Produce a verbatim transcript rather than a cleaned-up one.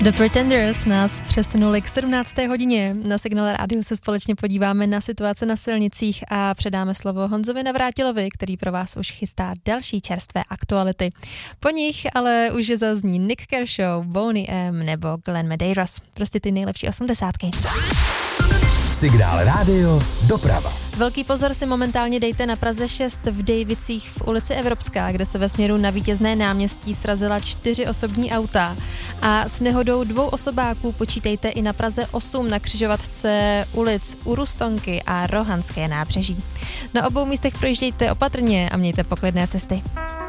The Pretenders nás přesunuli k sedmnácté hodině. Na Signál Rádiu se společně podíváme na situace na silnicích a předáme slovo Honzovi Navrátilovi, který pro vás už chystá další čerstvé aktuality. Po nich ale už zazní Nick Kershaw, Boney M nebo Glenn Medeiros. Prostě ty nejlepší osmdesátky. Signál Rádio doprava. Velký pozor si momentálně dejte na Praze šest v Dejvicích v ulici Evropská, kde se ve směru na Vítězné náměstí srazila čtyři osobní auta. A s nehodou dvou osobáků počítejte i na Praze osm na křižovatce ulic u Rustonky a Rohanské nábřeží. Na obou místech projíždějte opatrně a mějte poklidné cesty.